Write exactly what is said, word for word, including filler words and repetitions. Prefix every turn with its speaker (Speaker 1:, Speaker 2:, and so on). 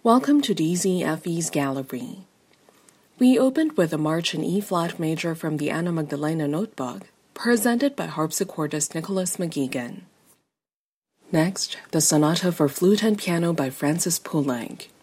Speaker 1: Welcome to D Z F E's Gallery. We opened with a march in E-flat major from the Anna Magdalena Notebook, presented by harpsichordist Nicholas McGeegan. Next, the Sonata for Flute and Piano by Francis Poulenc,